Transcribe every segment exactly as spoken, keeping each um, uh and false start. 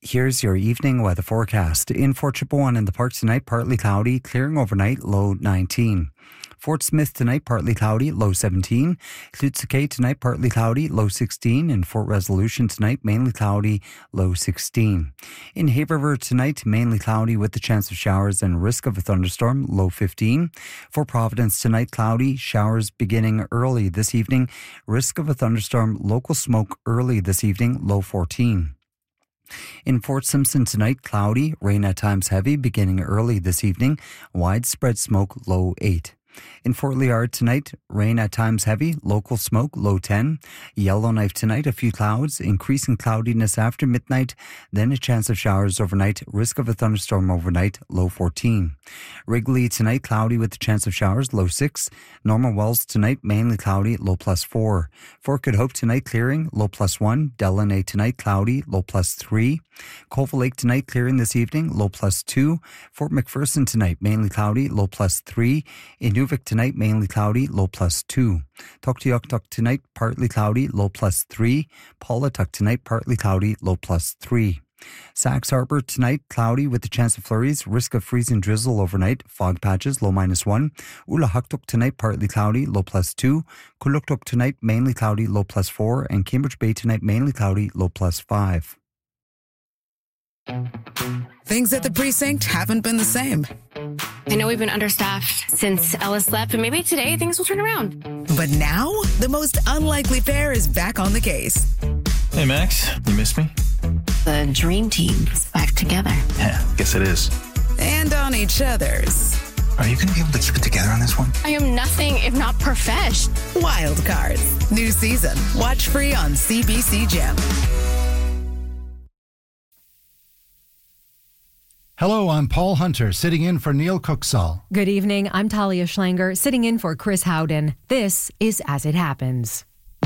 Here's your evening weather forecast. In Fort Chipewyan in the park tonight, partly cloudy, clearing overnight, low nineteen. Fort Smith tonight, partly cloudy, low seventeen. Tlutskay tonight, partly cloudy, low sixteen. And Fort Resolution tonight, mainly cloudy, low sixteen. In Hay River tonight, mainly cloudy with the chance of showers and risk of a thunderstorm, low fifteen. Fort Providence tonight, cloudy, showers beginning early this evening. Risk of a thunderstorm, local smoke early this evening, low fourteen. In Fort Simpson tonight, cloudy, rain at times heavy, beginning early this evening. Widespread smoke, low eight. In Fort Liard tonight, rain at times heavy, local smoke, low ten. Yellowknife tonight, a few clouds, increasing cloudiness after midnight, then a chance of showers overnight, risk of a thunderstorm overnight, low fourteen. Wrigley tonight, cloudy with the chance of showers, low six. Normal Wells tonight, mainly cloudy, low plus four. Fort Good Hope tonight, clearing, low plus one. Delaney tonight, cloudy, low plus three. Colville Lake tonight, clearing this evening, low plus two. Fort McPherson tonight, mainly cloudy, low plus three. In Nuvik tonight, mainly cloudy, low plus two. Tuktoyaktuk tonight, partly cloudy, low plus three. Paulatuck tonight, partly cloudy, low plus three. Sax Harbor tonight, cloudy with the chance of flurries, risk of freezing drizzle overnight, fog patches, low minus one. Ulahaktuk tonight, partly cloudy, low plus two. Kuluktuk tonight, mainly cloudy, low plus four. And Cambridge Bay tonight, mainly cloudy, low plus five. Things at the precinct haven't been the same. I know we've been understaffed since Ellis left, but maybe today things will turn around. But now, the most unlikely pair is back on the case. Hey, Max, you missed me? The dream team is back together. Yeah, guess it is. And on each other's. Are you going to be able to keep it together on this one? I am nothing if not profesh. Wild Cards. New season. Watch free on C B C Gem. Hello, I'm Paul Hunter, sitting in for Neil Cooksall. Good evening, I'm Talia Schlanger, sitting in for Chris Howden. This is As It Happens.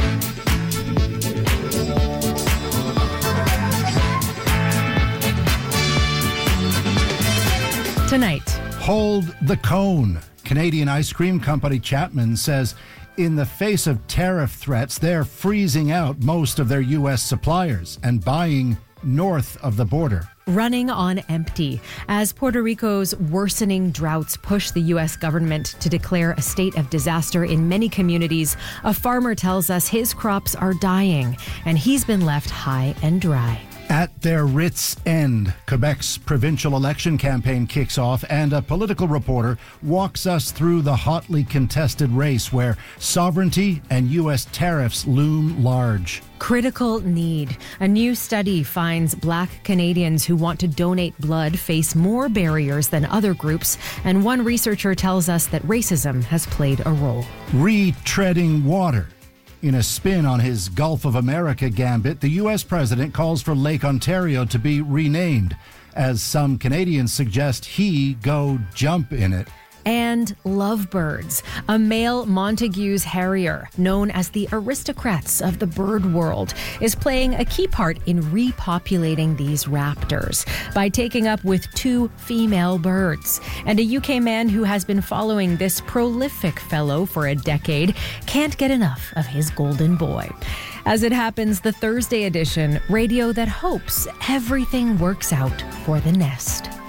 Tonight. Hold the cone. Canadian ice cream company Chapman says in the face of tariff threats, they're freezing out most of their U S suppliers and buying north of the border. Running on empty as Puerto Rico's worsening droughts push the U S government to declare a state of disaster in many communities. A farmer tells us his crops are dying and he's been left high and dry. At their wits' end, Quebec's provincial election campaign kicks off, and a political reporter walks us through the hotly contested race where sovereignty and U S tariffs loom large. Critical need. A new study finds Black Canadians who want to donate blood face more barriers than other groups, and one researcher tells us that racism has played a role. Retreading water. In a spin on his Gulf of America gambit, the U S president calls for Lake Ontario to be renamed, as some Canadians suggest he go jump in it. And lovebirds. A male Montagu's Harrier, known as the aristocrats of the bird world, is playing a key part in repopulating these raptors by taking up with two female birds. And a U K man who has been following this prolific fellow for a decade can't get enough of his golden boy. As It Happens, the Thursday edition, radio that hopes everything works out for the nest.